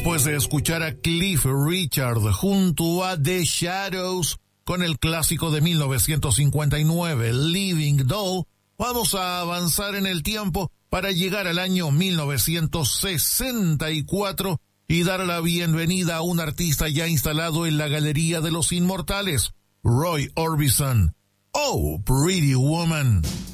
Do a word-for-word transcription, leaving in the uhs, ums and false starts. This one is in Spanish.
Después de escuchar a Cliff Richard junto a The Shadows con el clásico de mil novecientos cincuenta y nueve, Living Doll, vamos a avanzar en el tiempo para llegar al año mil novecientos sesenta y cuatro y dar la bienvenida a un artista ya instalado en la Galería de los Inmortales, Roy Orbison. Oh, Pretty Woman.